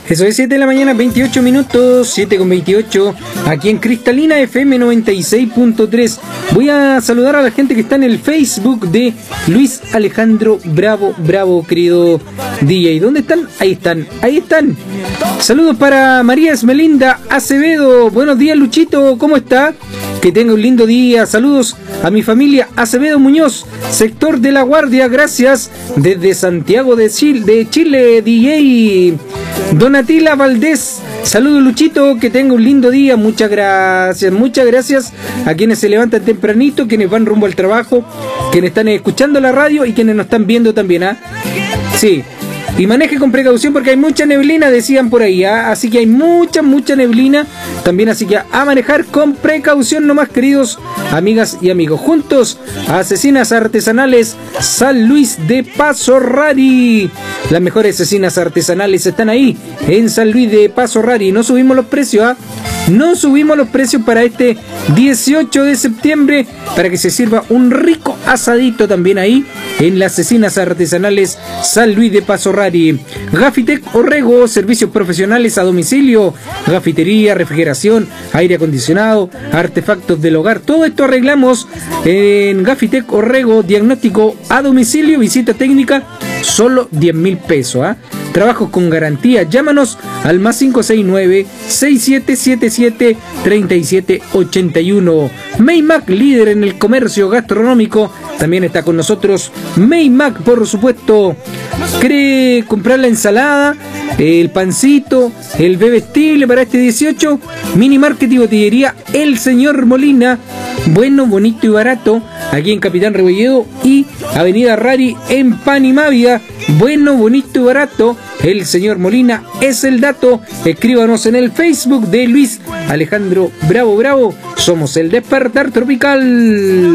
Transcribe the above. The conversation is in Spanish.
Eso es 7 de la mañana, 28 minutos, 7 con 28, aquí en Cristalina FM 96.3. Voy a saludar a la gente que está en el Facebook de Luis Alejandro Bravo, querido DJ. ¿Dónde están? Ahí están. Saludos para María Esmelinda Acevedo. Buenos días, Luchito, ¿cómo está? Que tenga un lindo día. Saludos a mi familia Acevedo Muñoz, sector de La Guardia, gracias. Desde Santiago de Chile, DJ Donatila Valdés. Saludos, Luchito, que tenga un lindo día. Muchas gracias a quienes se levantan tempranito, quienes van rumbo al trabajo, quienes están escuchando la radio y quienes nos están viendo también, ¿ah? Sí. Y maneje con precaución porque hay mucha neblina, decían por ahí, ¿ah? Así que hay mucha neblina también, así que a manejar con precaución nomás, queridos amigas y amigos. Juntos a Cecinas Artesanales San Luis de Paso Rari. Las mejores cecinas artesanales están ahí en San Luis de Paso Rari. No subimos los precios, ¿ah? No subimos los precios para este 18 de septiembre para que se sirva un rico asadito también ahí en las cecinas artesanales San Luis de Paso Rari. Gafitec Orrego, servicios profesionales a domicilio, gafitería, refrigeración, aire acondicionado, artefactos del hogar. Todo esto arreglamos en Gafitec Orrego, diagnóstico a domicilio, visita técnica, solo 10.000 pesos, ¿ah? Trabajos con garantía. Llámanos al más 569-6777-3781. Maymac, líder en el comercio gastronómico, también está con nosotros. Maymac, por supuesto. ¿Quiere comprar la ensalada, el pancito, el bebestible para este 18? Mini Market y Botillería El Señor Molina. Bueno, bonito y barato. Aquí en Capitán Rebolledo y Avenida Rari en Panimávida. Bueno, bonito y barato. El Señor Molina es el dato. Escríbanos en el Facebook de Luis Alejandro Bravo. Somos el Despertar Tropical.